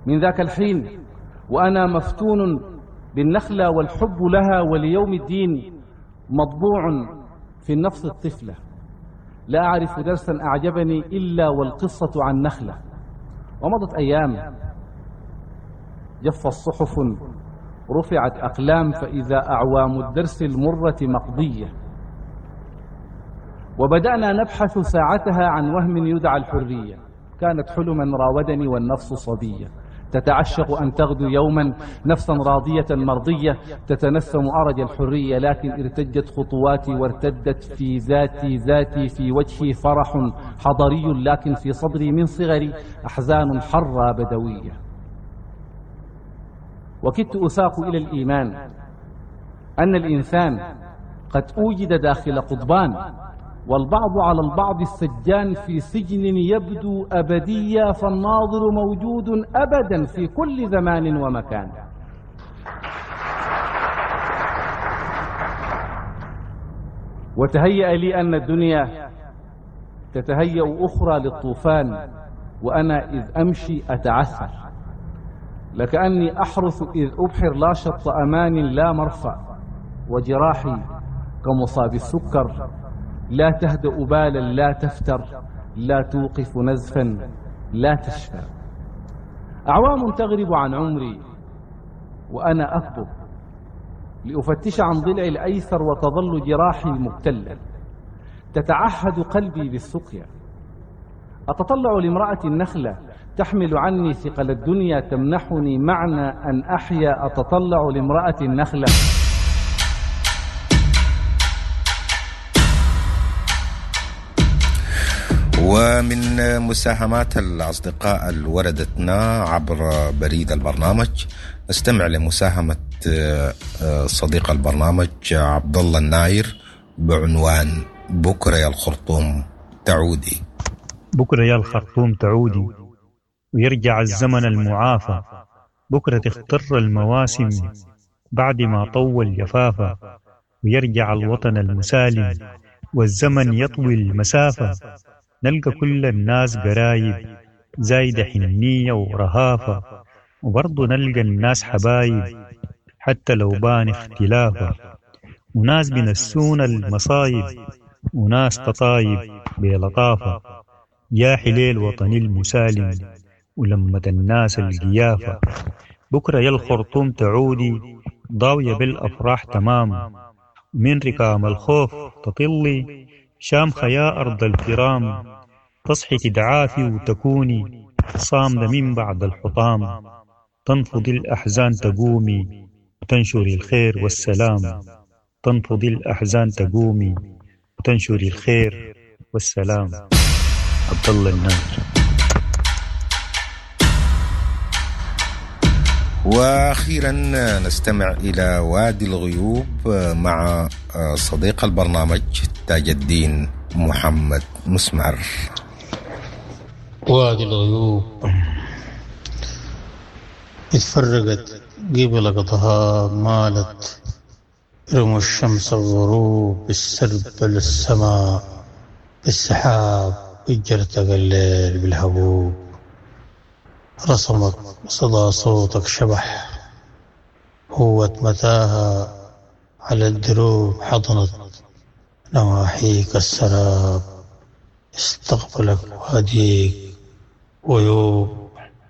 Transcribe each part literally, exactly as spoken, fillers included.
من ذاك الحين وأنا مفتون بالنخلة والحب لها وليوم الدين مطبوع في النفس الطفلة. لا أعرف درسا أعجبني إلا والقصة عن نخلة. ومضت أيام، جف الصحف، رفعت أقلام، فإذا أعوام الدرس المرة مقضية. وبدأنا نبحث ساعتها عن وهم يدعى الحرية. كانت حلما راودني والنفس صبية، تتعشق أن تغدو يوما نفسا راضية مرضية، تتنسم أرج الحرية. لكن ارتجت خطواتي وارتدت في ذاتي ذاتي في وجهي فرح حضري، لكن في صدري من صغري أحزان حرة بدوية. وكدت أساق إلى الإيمان أن الإنسان قد أوجد داخل قضبان، والبعض على البعض السجان في سجن يبدو أبديا، فالناظر موجود أبدا في كل زمان ومكان. وتهيأ لي أن الدنيا تتهيأ أخرى للطوفان، وأنا إذ أمشي أتعثر، لكأني أحرث إذ أبحر لا شط أمان لا مرفأ، وجراحي كمصاب السكر لا تهدأ بالا لا تفتر، لا توقف نزفا لا تشفى. أعوام تغرب عن عمري وأنا أكبر لأفتش عن ضلع الأيسر، وتظل جراحي مبتلا، تتعهد قلبي بالسقيا. أتطلع لامرأة النخلة تحمل عني ثقل الدنيا، تمنحني معنى أن أحيا. أتطلع لامرأة النخلة ومن مساهمات الأصدقاء اللي وردتنا عبر بريد البرنامج نستمع لمساهمة صديق البرنامج عبد الله الناير بعنوان بكرة يا الخرطوم تعودي. بكرة يا الخرطوم تعودي ويرجع الزمن المعافى، بكرة تختر المواسم بعد ما طول جفافة، ويرجع الوطن المسالم والزمن يطوي المسافة، نلقى كل الناس قرايب زايدة حنية ورهافة، وبرضو نلقى الناس حبايب حتى لو بان اختلافة، وناس بنسون المصايب وناس تطايب بلطافة، يا حليل وطني المسالم ولمة الناس القيافة. بكرة يا الخرطوم تعودي ضاوية بالأفراح تمام، من ركام الخوف تطلي شامخة يا أرض الكرام، تصحي تدعافي وتكوني صامدة من بعد الحطام، تنفضي الأحزان تقومي وتنشري الخير والسلام، تنفضي الأحزان تقومي وتنشري الخير والسلام. عبد الله الناير. وأخيرا نستمع إلى وادي الغيوب مع صديق البرنامج تاج الدين محمد مسمار. وادي الغيوب اتفرقت قبل قطها مالت، رموا الشمس الغروب بالسرب للسماء، بالسحاب اجرتك الليل بالهبوب، رسمك صدى صوتك شبح، هوة متاهة على الدروب حضنت نواحيك السراب، استقبلك واديك ويوب،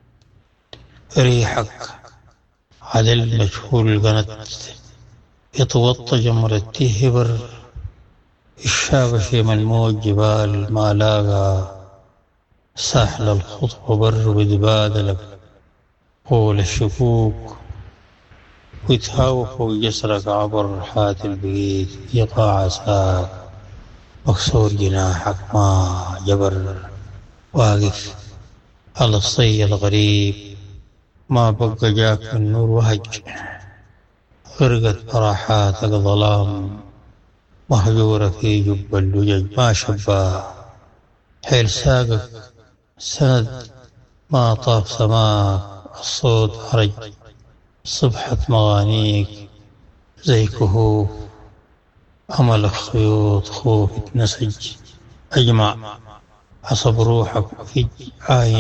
ريحك على المجهول قنت، يتوطى جمرة تهبر الشابشي من الموج جبال ما لاقى، ساحل الخطوة بر بدبادلك قول الشكوك، ويتهاوى فوق جسرك عبر حات البيت يقع عساك، مكسور جناحك ما جبر، واقف على الصي الغريب ما بقى جاك من نور وهج، غرقت براحاتك ظلام مهجورة في جب اللجج ما شباه، حيل ساقك سند ما طاف سماك، الصوت عرج صبحة مغانيك زي كهوف، أمل خيوط خوف تنسج أجمع عصب روحك في عاين